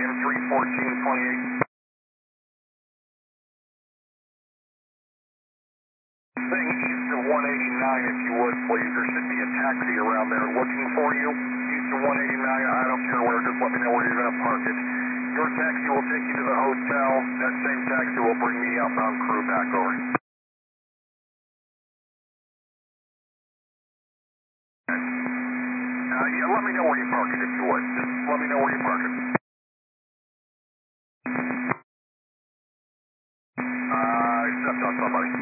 M31428. Thing east of 189, if you would, please. There should be a taxi around there looking for you. East of 189, I don't care where, just let me know where you're going to park it. Your taxi will take you to the hotel. That same taxi will bring the outbound crew back over. Yeah, let me know where you park it if you would. Just let me know where you park it. I stepped on somebody.